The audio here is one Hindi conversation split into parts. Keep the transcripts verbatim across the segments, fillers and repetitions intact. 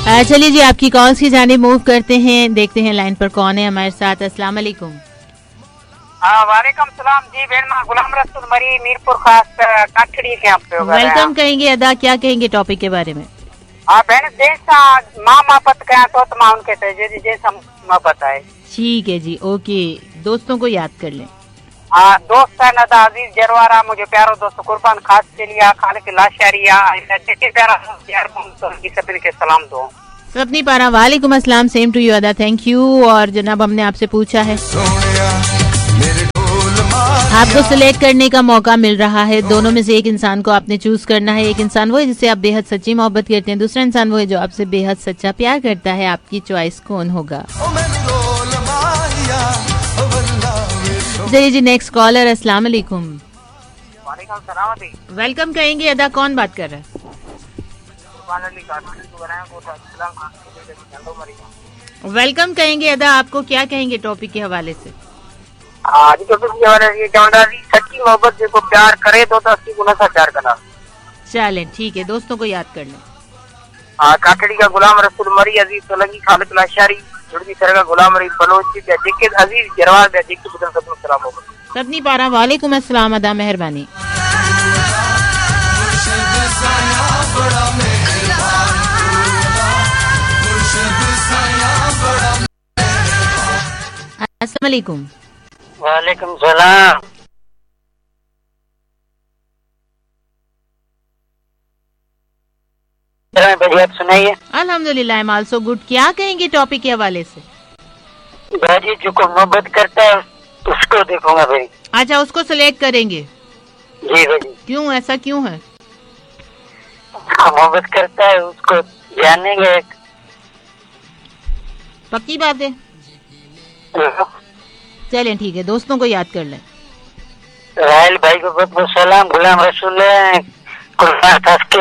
चलिए जी, आपकी कॉल्स की जाने मूव करते हैं, देखते हैं लाइन पर कौन है हमारे साथ। अस्सलाम वालेकुम। वालेकुम सलाम जी। बहन मां गुलाम रसूल मरी मीरपुर खास काठड़ी के आप पे वेलकम कहेंगे अदा, क्या कहेंगे टॉपिक के बारे में? हाँ बहन, जैसा माँ मोहब्बत कया तो माँ उनके से जैसा मोहब्बत है। ठीक है जी, ओके। दोस्तों को याद कर लें। हाँ, दोस्त है नदा अजीज जरवारा, मुझे प्यारो दोस्त कुर्बान खास के लिए खाल के लाशारिया प्यारा सभी के सलाम दो। सपनी पारा वालेकुम अस्सलाम, सेम टू यू अदा, थैंक यू। और जनाब हमने आपसे पूछा है, आपको सिलेक्ट करने का मौका मिल रहा है, दोनों में से एक इंसान को आपने चूज करना है। एक इंसान वो है जिससे आप बेहद सच्ची मोहब्बत करते हैं, दूसरा इंसान वो है जो आपसे बेहद सच्चा प्यार करता है। आपकी चॉइस कौन होगा? चलिए जी, नेक्स्ट कॉलर। अस्सलाम वालेकुम। वालेकुम सलाम। वेलकम कहेंगे अदा, कौन बात कर रहा है? वेलकम कहेंगे अदा, आपको क्या कहेंगे टॉपिक के हवाले से? आज टॉपिक के हवाले से कहूंगा जी, सच्ची मोहब्बत जो प्यार करे तो अस्सी गुना सा प्यार करना। चले ठीक है, दोस्तों को याद कर लें। हाँ, काठड़ी का गुलाम रसूल मरी अजीज सोलंकी खालिद लाशारी जुड़वी सर का गुलाम रही बलोची जिक्र अजीज जरवार दे जिक्र बदल सबको सलाम हो। सबनी पारा वालेकुम अस्सलाम अदा, मेहरबानी। अस्सलाम वालेकुम। वालेकुम सलाम। आप सुनाइए। अल्हम्दुलिल्लाह, आई एम आल्सो गुड। क्या कहेंगे टॉपिक के हवाले से? भाजी जो को मोहब्बत करता है उसको देखूंगा भाई। अच्छा, उसको सिलेक्ट करेंगे? जी भाजी। क्यों, ऐसा क्यों है? मोहब्बत करता है उसको जानेंगे। पक्की बात है। चलें ठीक है, दोस्तों को याद कर लें। राहल भाई को बहुत बहुत सलाम, गुलाम रसूल के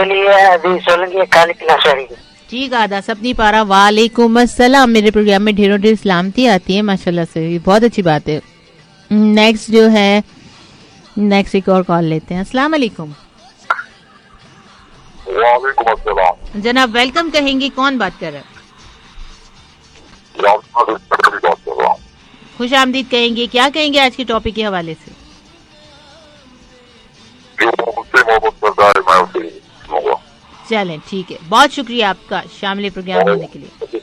लिए ठीक आदा सपनी पारा वालेकुम अस्सलाम। मेरे प्रोग्राम में ढेरों ढेर सलामती आती है माशाल्लाह से, बहुत अच्छी बात है। नेक्स्ट जो है, नेक्स्ट एक और कॉल लेते हैं। अस्सलाम वालेकुम। वालेकुम अस्सलाम। जनाब वेलकम कहेंगे, कौन बात कर रहा है? खुश आमदीद कहेंगे, क्या कहेंगे आज के टॉपिक के हवाले से? चलें ठीक है, बहुत शुक्रिया आपका शामिल प्रोग्राम होने के लिए।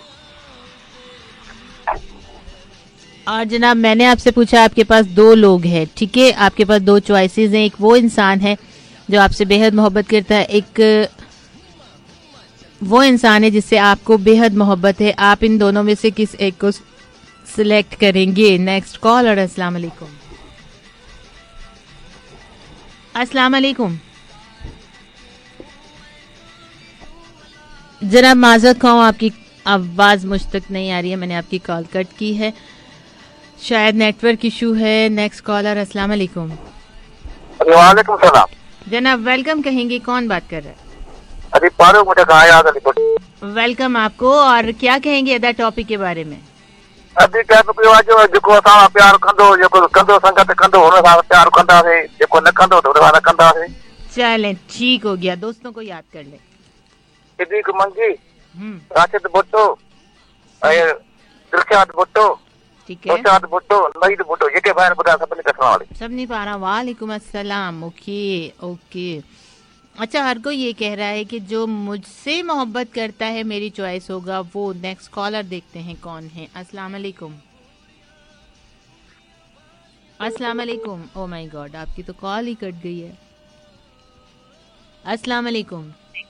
और जनाब मैंने आपसे पूछा, आपके पास दो लोग हैं, ठीक है, आपके पास दो चॉइसेस हैं। एक वो इंसान है जो आपसे बेहद मोहब्बत करता है, एक वो इंसान है जिससे आपको बेहद मोहब्बत है। आप इन दोनों में से किस एक को सिलेक्ट करेंगे? Next call. और अस्सलाम वालेकुम। अस्सलाम वालेकुम। जनाब माजरत खाऊं, आपकी आवाज मुझ तक नहीं आ रही है, मैंने आपकी कॉल कट की है, शायद नेटवर्क इशू है। Next collar. अस्सलाम वालेकुम। वालेकुम सलाम। जनाब वेलकम कहेंगे, कौन बात कर रहा है? अरे पारो मुझे कहा याद है। वेलकम आपको। और क्या कहेंगे अदा टॉपिक के बारे में? अभी क्या तो जो जेको असां प्यार कंदो, जेको कंदो संगत कंदो हुन सां प्यार कंदासीं, जेको न कंदो त हुन सां न कंदासीं। चलें ठीक हो गया, दोस्तों को याद कर ले। सिद्दीक मंगी, राशिद भुट्टो, दिलशाद भुट्टो, ठीक है, दिलशाद भुट्टो, नईद भुट्टो, जेके भाई बुधा सभिनी खे सलाम। सभिनी पारा वालेकुम अस्सलाम। Okay okay. अच्छा, हर कोई ये कह रहा है कि जो मुझसे मोहब्बत करता है मेरी चॉइस होगा वो। नेक्स्ट कॉलर देखते हैं कौन है। अस्सलाम वालेकुम। अस्सलाम वालेकुम। ओ माय गॉड, आपकी तो कॉल ही कट गई है। अस्सलाम वालेकुम।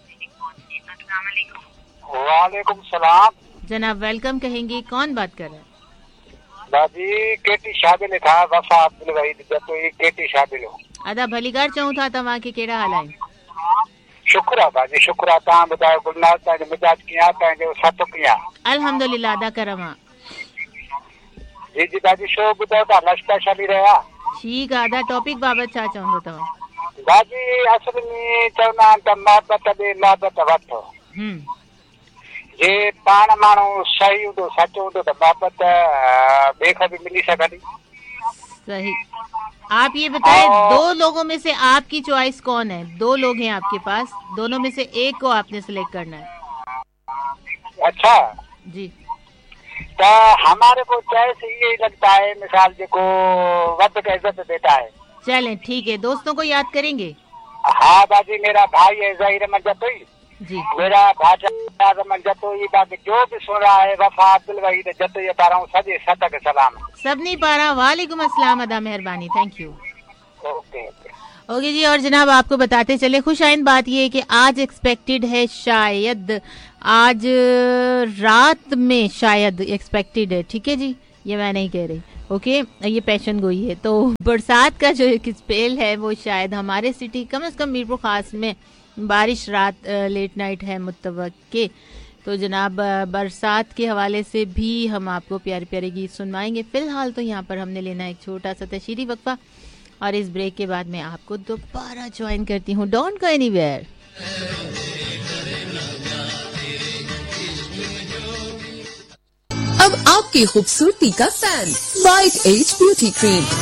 वालेकुम सलाम। जनाब वेलकम कहेंगे, कौन बात कर रहा है? दादी केटी शाबिल था, वफा अब्दुल वहीद जतो ये केटी शाबिल हो। अदा भलीगार चऊं था, तव्हां के केड़ा हाल आहिनि? शुक्र आहे बाजी, शुक्र आहे। तव्हां ॿुधायो गुलनाज़, तव्हांजो मिजाज कीअं आहे, तव्हांजो सत कीअं आहे? अल्हम्दुलिल्लाह, अदा करम आहे। जी जी दादी, शो ॿुधायो था, लश्कर शाली रहिया? ठीकु आहे। अदा टॉपिक बाबति छा चवंदो तव्हां? दादी असल में चवंदा आहिनि त मोहबत ॾे मोहबत वठ। जे पाण माण्हू सही हूंदो, सचो हूंदो त मोहबत ॿिए खां बि मिली सघंदी। सही। आप ये बताएं, दो लोगों में से आपकी चॉइस कौन है? दो लोग हैं आपके पास, दोनों में से एक को आपने सिलेक्ट करना है। अच्छा जी। तो हमारे को जैसे ये लगता है मिसाल देखो वक्त का इज्जत देता है। चलें ठीक है, दोस्तों को याद करेंगे। हाँ बाजी, मेरा भाई है ज़हीर मंजतोई जी, मेरा भाई मंजतोई, बाकी जो भी सुन रहा है वफा अब्दुल वहीद जतोई पा रहा हूँ, सजे सतक सलाम। सब नहीं पा रहा, वालेकुम अस्सलाम, अदा मेहरबानी, थैंक यू। ओके ओके जी। और जनाब आपको बताते चले, खुशाइन बात ये है कि आज एक्सपेक्टेड है, शायद आज रात में शायद एक्सपेक्टेड है, ठीक है जी, ये मैं नहीं कह रही। ओके, ये पेशन गोई है, तो बरसात का जो एक स्पेल है वो शायद हमारे सिटी कम से कम मीरपुर खास में बारिश रात लेट नाइट है मुतवक्के। तो जनाब बरसात के हवाले से भी हम आपको प्यारे प्यारे गीत सुनवाएंगे। फिलहाल तो यहाँ पर हमने लेना एक छोटा सा तशरीरी वक्फा, और इस ब्रेक के बाद मैं आपको दोबारा ज्वाइन करती हूँ। Don't go anywhere. अब आपकी खूबसूरती का fan, white as beauty cream.